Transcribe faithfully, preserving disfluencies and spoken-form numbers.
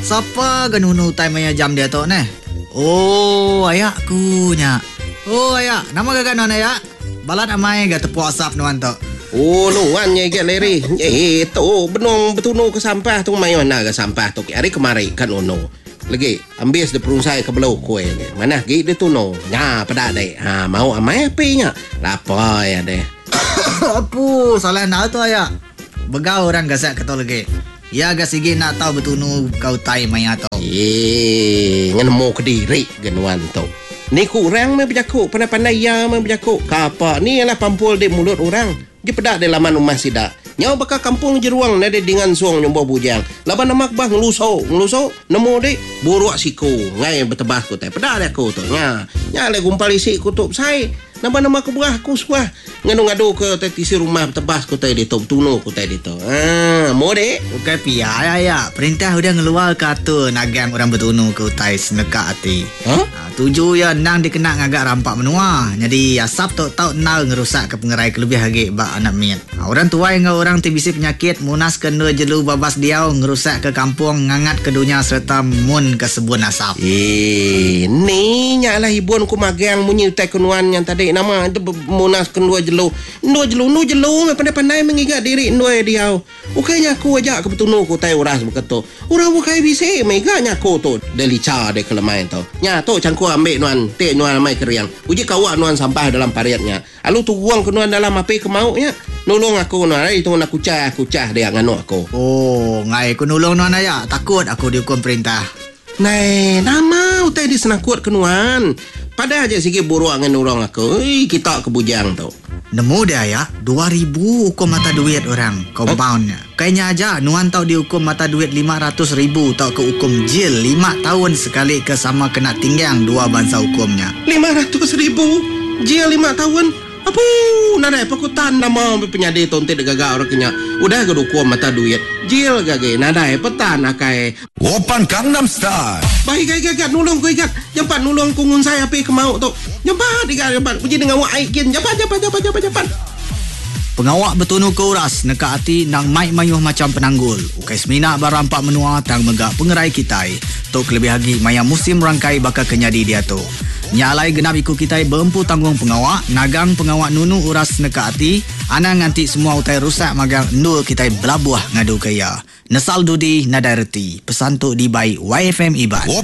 Siapa genunu time maya jam dia tu ne? Oh, ayakku nya. Oh, ayak. Nama gagak non ayak? Balat amai gak tepuk asap nuan tu. Oh, nuan nya gak leri. Eh, tu benong betunu ke sampah tu mai mana ke sampah tu. Hari kemari kan ono. Lagi ambil de perungsai ke belau kue. Mana gi de tuno. Nya pada dek. Ha, mau amai api nya. Lapa ya deh. Apa salah nak tu ayak? Begau orang gasak kata lagi. Ya gak sigi nak tahu betunu kau tai maya tu. Eh, ngenemu ke diri genuan tu. Ni kurang me berjakuk, pandai-pandai ya me berjakuk. Kapa ni ialah pampul di mulut orang. Dia pedak di laman rumah sidak. Nyau bakal kampung jeruang nade dengan suang nyombo bujang. Laban namak bah ngeluso, ngeluso nemu di buruk siku. Ngai bertebah ku teh. Pedak dia ku tu. Nya, nya le gumpal isi kutup sai. Nama nama ku buah ku suah. Ngadu-ngadu ke tisi rumah tebas ku teh di tu tunu ku teh di tu. Ah, mau dek. Bukan pia ya. Perintah udah ngeluar kata nagang orang bertunu ke utai seneka hati. Huh? Ha, tuju ya nang dikena ngagak rampak menua. Jadi asap tu tau nal ngerusak ke pengerai kelebih hagi bak anak miat. Ha, orang tua yang orang tibisi penyakit munas kena jelu babas diau ngerusak ke kampung ngangat ke dunia serta mun ke sebun asap. Eh, ni nyalah ibuan ku magang munyi utai kenuan yang tadi nama itu munas kendua jelu. Ndua jelu nu jelu pandai-pandai mengigat diri ndua diau. Ukainya aku ajak ke betunu ku tai uras beketu. Urang bukai bisi meganya aku tu delica de kelemain tu. Nya tu cangku ambil nuan te nuan mai keriang. Uji kawak nuan sampah dalam pariatnya. Alu tu buang ke nuan dalam api ke mau nya. Nolong aku nuan itu nak kucah kucah dia nganu aku. Oh, ngai ku nolong nuan ayak. Takut aku dihukum perintah. Nai, nama utai di senakut ke nuan. Pada aja sikit buruk dengan orang aku. Ui, kita ke bujang tu. Nemu dia ya, dua ribu hukum mata duit orang, compoundnya. Kayaknya aja, nuan tau dihukum mata duit lima ratus ribu tau ke hukum jil lima tahun sekali ke sama kena tinggang dua bangsa hukumnya. lima ratus ribu? Jil lima tahun? Apa? Nada pekutan nama penyadi tonte de gaga orang kenya. Udah ke hukum mata duit. Jil gage, nada petan akai. Open Gangnam Style. Baik gage gage nulung ku ikat. Jampat nulung kungun saya api ke mau tu. Jampat ikat jampat. Puji dengan wak aikin. Jampat jampat jampat jampat jampat. Pengawak betunu ke uras neka hati nang mai mayuh macam penanggul. Ukai semina barampak menua tang megak pengerai kitai. Tok lebih lagi maya musim rangkai bakal kenyadi dia tu. Nyalai genap ikut kita berempu tanggung pengawak, nagang pengawak nunu uras neka hati, ana nganti semua utai rusak magang endul kita belabuah ngadu kaya. Nesal dudi nadai reti, pesan tu di baik Y F M Iban.